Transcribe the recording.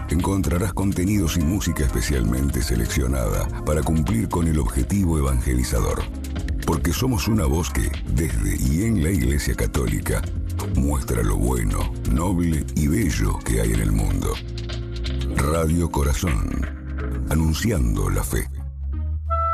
encontrarás contenidos y música especialmente seleccionada para cumplir con el objetivo evangelizador. Porque somos una voz que, desde y en la Iglesia Católica, muestra lo bueno, noble y bello que hay en el mundo. Radio Corazón, anunciando la fe.